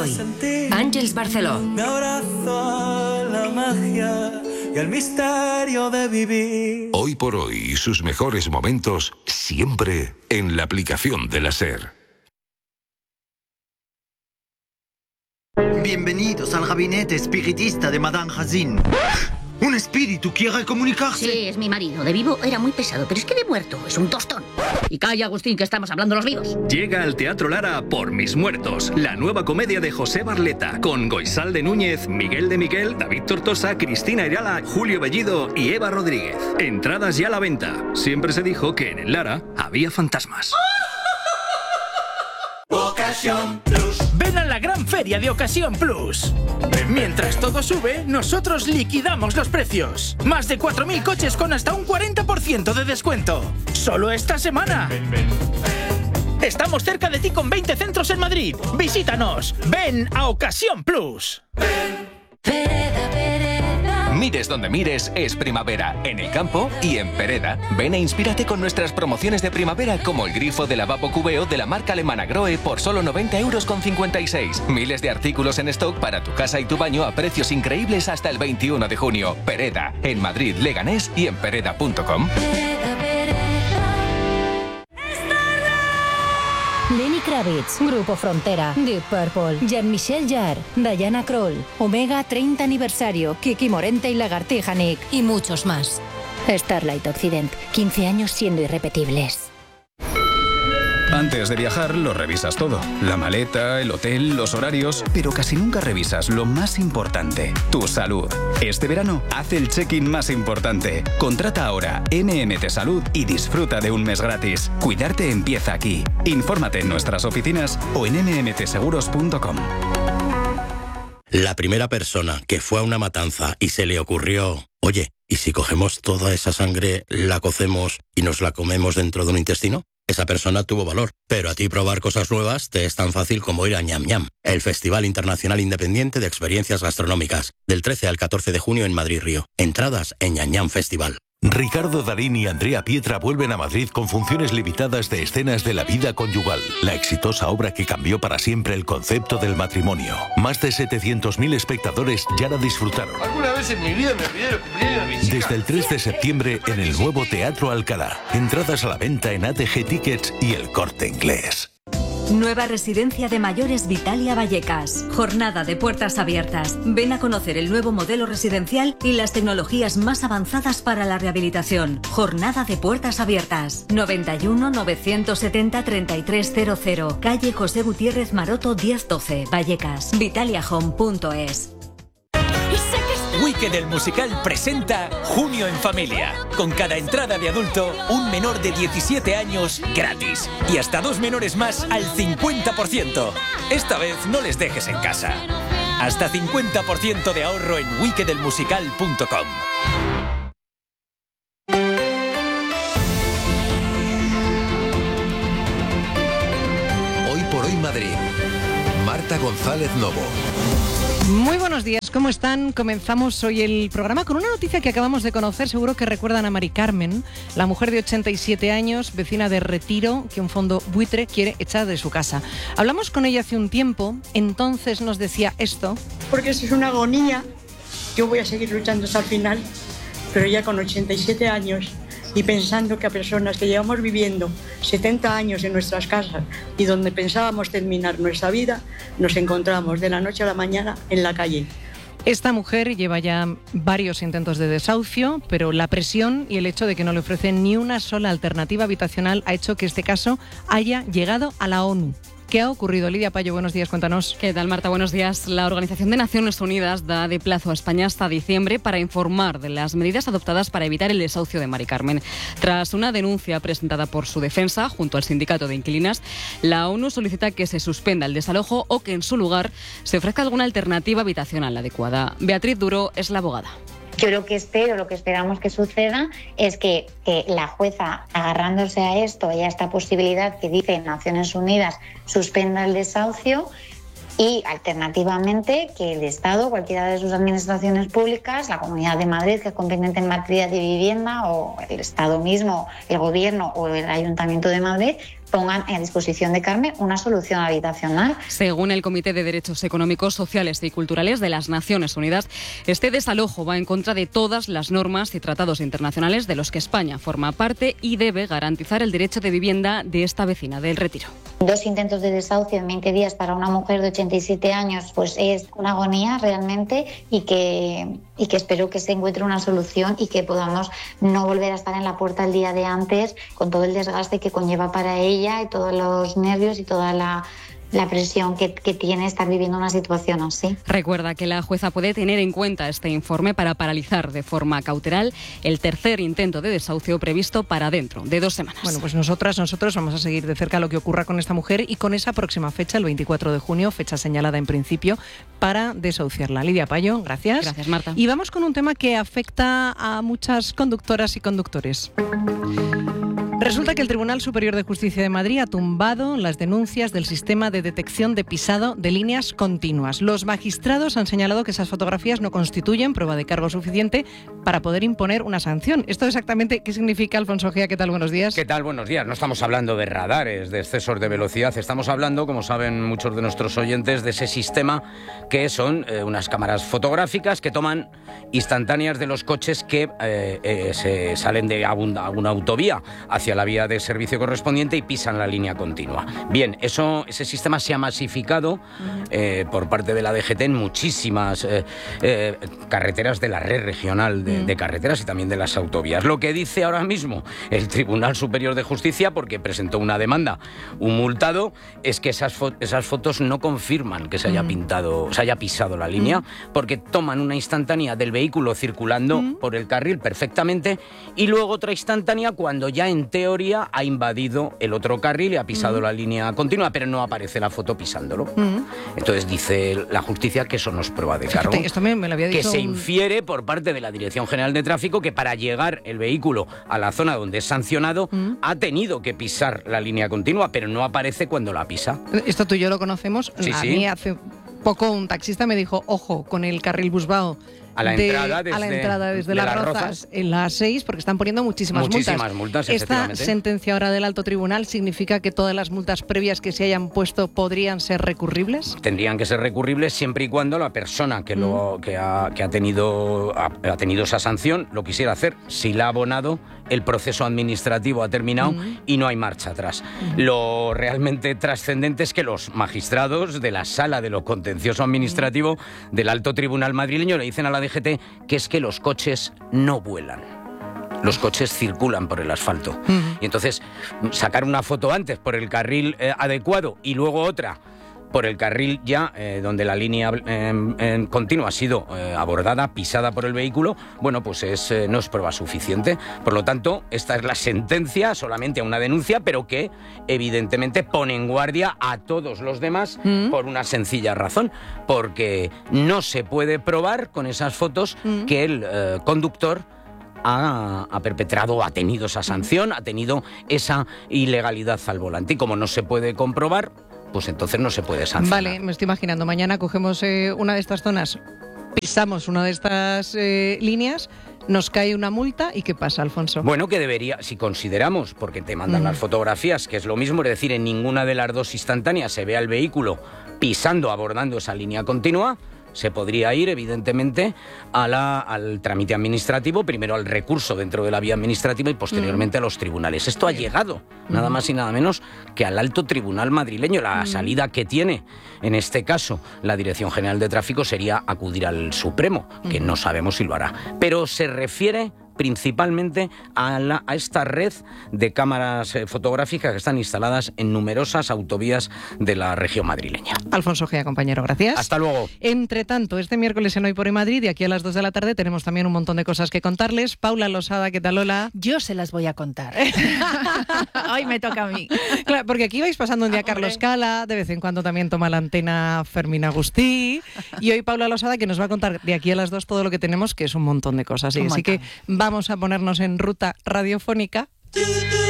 hoy. Àngels Barceló. Me abrazo a la magia y al misterio de vivir. Hoy por hoy, sus mejores momentos siempre en la aplicación de la SER. Bienvenidos al gabinete espiritista de Madame Hazin. ¿Un espíritu quiere comunicarse? Sí, es mi marido. De vivo era muy pesado, pero es que de muerto es un tostón. Y calla, Agustín, que estamos hablando los vivos. Llega al Teatro Lara Por mis muertos, la nueva comedia de José Barleta, con Goisal de Núñez, Miguel de Miguel, David Tortosa, Cristina Irala, Julio Bellido y Eva Rodríguez. Entradas ya a la venta. Siempre se dijo que en el Lara había fantasmas. Ocasión Plus. Ven a la gran feria de Ocasión Plus. Mientras todo sube, nosotros liquidamos los precios. Más de 4.000 coches con hasta un 40% de descuento. ¡Solo esta semana! Estamos cerca de ti con 20 centros en Madrid. Visítanos. Ven a Ocasión Plus. Mires donde mires, es primavera, en el campo y en Pereda. Ven e inspírate con nuestras promociones de primavera, como el grifo de lavabo Cubeo de la marca alemana Grohe por solo 90,56 €. Miles de artículos en stock para tu casa y tu baño a precios increíbles hasta el 21 de junio. Pereda, en Madrid, Leganés y en pereda.com. Lenny Kravitz, Grupo Frontera, Deep Purple, Jean-Michel Jarre, Diana Krall, Omega 30 aniversario, Kiki Morente y Lagartija Nick y muchos más. Starlight Occident, 15 años siendo irrepetibles. Antes de viajar lo revisas todo, la maleta, el hotel, los horarios, pero casi nunca revisas lo más importante, tu salud. Este verano, haz el check-in más importante. Contrata ahora NMT Salud y disfruta de un mes gratis. Cuidarte empieza aquí. Infórmate en nuestras oficinas o en nmtseguros.com. La primera persona que fue a una matanza y se le ocurrió, oye, ¿y si cogemos toda esa sangre, la cocemos y nos la comemos dentro de un intestino? Esa persona tuvo valor, pero a ti probar cosas nuevas te es tan fácil como ir a Ñam Ñam, el Festival Internacional Independiente de Experiencias Gastronómicas, del 13 al 14 de junio en Madrid Río. Entradas en Ñam Ñam Festival. Ricardo Darín y Andrea Pietra vuelven a Madrid con funciones limitadas de escenas de la vida conyugal, la exitosa obra que cambió para siempre el concepto del matrimonio. Más de 700.000 espectadores ya la disfrutaron. Alguna vez en mi vida me olvidé el cumpleaños de mis hijas. Desde el 3 de septiembre en el nuevo Teatro Alcalá. Entradas a la venta en ATG Tickets y El Corte Inglés. Nueva residencia de mayores Vitalia Vallecas. Jornada de puertas abiertas. Ven a conocer el nuevo modelo residencial y las tecnologías más avanzadas para la rehabilitación. Jornada de puertas abiertas. 91 970 3300. Calle José Gutiérrez Maroto 1012. Vallecas. vitaliahome.es. Wicked el musical presenta Junio en Familia. Con cada entrada de adulto, un menor de 17 años gratis. Y hasta 2 menores más al 50%. Esta vez no les dejes en casa. Hasta 50% de ahorro en wickedelmusical.com. Hoy por hoy Madrid. Marta González Novo. Muy buenos días, ¿cómo están? Comenzamos hoy el programa con una noticia que acabamos de conocer. Seguro que recuerdan a Mari Carmen, la mujer de 87 años, vecina de Retiro, que un fondo buitre quiere echar de su casa. Hablamos con ella hace un tiempo, entonces nos decía esto. Porque eso es una agonía. Yo voy a seguir luchando hasta el final, pero ya con 87 años y pensando que a personas que llevamos viviendo 70 años en nuestras casas y donde pensábamos terminar nuestra vida, nos encontramos de la noche a la mañana en la calle. Esta mujer lleva ya varios intentos de desahucio, pero la presión y el hecho de que no le ofrecen ni una sola alternativa habitacional ha hecho que este caso haya llegado a la ONU. ¿Qué ha ocurrido? Lidia Payo, buenos días, cuéntanos. ¿Qué tal, Marta? Buenos días. La Organización de Naciones Unidas da de plazo a España hasta diciembre para informar de las medidas adoptadas para evitar el desahucio de Mari Carmen. Tras una denuncia presentada por su defensa junto al sindicato de inquilinas, la ONU solicita que se suspenda el desalojo o que en su lugar se ofrezca alguna alternativa habitacional adecuada. Beatriz Duro es la abogada. Yo lo que esperamos que suceda es que la jueza, agarrándose a esto y a esta posibilidad que dice Naciones Unidas, suspenda el desahucio y, alternativamente, que el Estado, cualquiera de sus administraciones públicas, la Comunidad de Madrid, que es competente en materia de vivienda, o el Estado mismo, el Gobierno o el Ayuntamiento de Madrid, pongan a disposición de Carmen una solución habitacional. Según el Comité de Derechos Económicos, Sociales y Culturales de las Naciones Unidas, este desalojo va en contra de todas las normas y tratados internacionales de los que España forma parte y debe garantizar el derecho de vivienda de esta vecina del Retiro. 2 intentos de desahucio en 20 días para una mujer de 87 años, pues es una agonía realmente, y que espero que se encuentre una solución y que podamos no volver a estar en la puerta el día de antes con todo el desgaste que conlleva para ella y todos los nervios y toda la presión que tiene estar viviendo una situación así. Recuerda que la jueza puede tener en cuenta este informe para paralizar de forma cautelar el tercer intento de desahucio previsto para dentro de 2 semanas. Bueno, pues nosotros vamos a seguir de cerca lo que ocurra con esta mujer y con esa próxima fecha, el 24 de junio, fecha señalada en principio para desahuciarla. Lidia Payo, gracias. Gracias, Marta. Y vamos con un tema que afecta a muchas conductoras y conductores. Resulta que el Tribunal Superior de Justicia de Madrid ha tumbado las denuncias del sistema de detección de pisado de líneas continuas. Los magistrados han señalado que esas fotografías no constituyen prueba de cargo suficiente para poder imponer una sanción. ¿Esto exactamente qué significa, Alfonso Gea? ¿Qué tal? Buenos días. ¿Qué tal? Buenos días. No estamos hablando de radares, de excesos de velocidad. Estamos hablando, como saben muchos de nuestros oyentes, de ese sistema que son unas cámaras fotográficas que toman instantáneas de los coches que se salen de alguna autovía hacia la vía de servicio correspondiente y pisan la línea continua. Bien, ese sistema se ha masificado por parte de la DGT en muchísimas carreteras de la red regional de carreteras y también de las autovías. Lo que dice ahora mismo el Tribunal Superior de Justicia, porque presentó una demanda, un multado, es que esas fotos no confirman que se haya pisado la línea, porque toman una instantánea del vehículo circulando por el carril perfectamente y luego otra instantánea cuando ya en teoría ha invadido el otro carril y ha pisado la línea continua, pero no aparece la foto pisándolo. Entonces dice la justicia que eso no es prueba de cargo. Esto me lo había dicho que se infiere por parte de la Dirección General de Tráfico que para llegar el vehículo a la zona donde es sancionado ha tenido que pisar la línea continua, pero no aparece cuando la pisa. Esto tú y yo lo conocemos. Sí, a sí. mí hace poco un taxista me dijo, ojo, con el carril Busbao a la entrada desde Las Rozas en la A6, porque están poniendo muchísimas multas. Esta sentencia ahora del Alto Tribunal significa que todas las multas previas que se hayan puesto podrían ser recurribles. Tendrían que ser recurribles siempre y cuando la persona que ha tenido esa sanción lo quisiera hacer. Si la ha abonado, el proceso administrativo ha terminado y no hay marcha atrás. Lo realmente trascendente es que los magistrados de la Sala de lo Contencioso Administrativo del Alto Tribunal madrileño le dicen a la DGT que es que los coches no vuelan. Los coches circulan por el asfalto. Y entonces, sacar una foto antes por el carril adecuado y luego otra por el carril ya donde la línea continua ha sido abordada, pisada por el vehículo, bueno, pues no es prueba suficiente. Por lo tanto, esta es la sentencia solamente a una denuncia, pero que evidentemente pone en guardia a todos los demás por una sencilla razón, porque no se puede probar con esas fotos que el conductor ha perpetrado, ha tenido esa sanción, ha tenido esa ilegalidad al volante. Y como no se puede comprobar, pues entonces no se puede sancionar. Vale, me estoy imaginando, mañana cogemos una de estas zonas, pisamos una de estas líneas, nos cae una multa y ¿qué pasa, Alfonso? Bueno, que debería, si consideramos, porque te mandan las fotografías, que es lo mismo, es decir, en ninguna de las dos instantáneas se ve al vehículo pisando, abordando esa línea continua, se podría ir, evidentemente, al trámite administrativo, primero al recurso dentro de la vía administrativa y posteriormente a los tribunales. Esto ha llegado, nada más y nada menos, que al Alto Tribunal madrileño. La salida que tiene, en este caso, la Dirección General de Tráfico sería acudir al Supremo, que no sabemos si lo hará. Pero se refiere principalmente a esta red de cámaras fotográficas que están instaladas en numerosas autovías de la región madrileña. Alfonso Gea, compañero, gracias. Hasta luego. Entre tanto, este miércoles en Hoy por Hoy Madrid, y aquí a las 2 de la tarde, tenemos también un montón de cosas que contarles. Paula Losada, ¿qué tal, Lola? Yo se las voy a contar. Hoy me toca a mí. Claro, porque aquí vais pasando un día Carlos Cala, de vez en cuando también toma la antena Fermín Agustí, y hoy Paula Losada, que nos va a contar de aquí a las 2 todo lo que tenemos, que es un montón de cosas. Así que vamos a ponernos en ruta radiofónica.